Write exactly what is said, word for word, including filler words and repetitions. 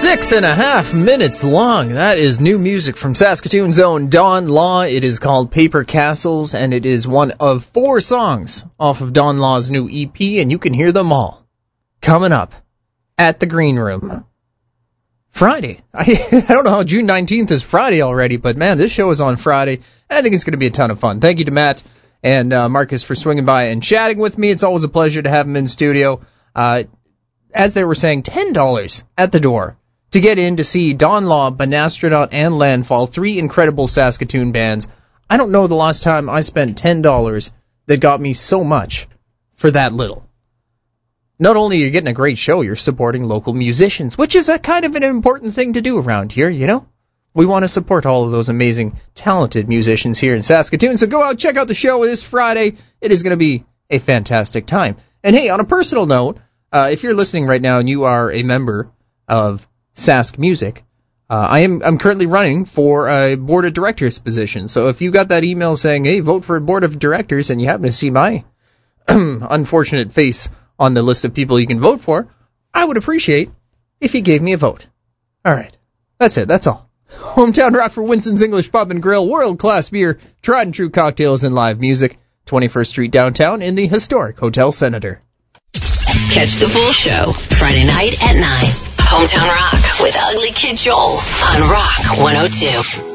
Six and a half minutes long. That is new music from Saskatoon's own Don Law. It is called Paper Castles, and it is one of four songs off of Don Law's new E P, and you can hear them all coming up at the Green Room. Friday. I, I don't know how June nineteenth is Friday already, but man, this show is on Friday, and I think it's going to be a ton of fun. Thank you to Matt and uh, Marcus for swinging by and chatting with me. It's always a pleasure to have them in studio. Uh, as they were saying, ten dollars at the door to get in to see Don Law, Banastronaut, and Landfall, three incredible Saskatoon bands. I don't know the last time I spent ten dollars that got me so much for that little. Not only are you getting a great show, you're supporting local musicians, which is a kind of an important thing to do around here, you know? We want to support all of those amazing, talented musicians here in Saskatoon, so go out, check out the show this Friday. It is going to be a fantastic time. And hey, on a personal note, uh, if you're listening right now and you are a member of Sask Music, uh, I am I'm currently running for a board of directors position. So if you got that email saying, hey, vote for a board of directors, and you happen to see my unfortunate face on the list of people you can vote for, I would appreciate if you gave me a vote. All right. That's it. That's all. Hometown Rock for Winston's English Pub and Grill, world-class beer, tried and true cocktails, and live music. twenty-first Street downtown in the historic Hotel Senator. Catch the full show Friday night at nine. Hometown Rock with Ugly Kid Joel on Rock one oh two.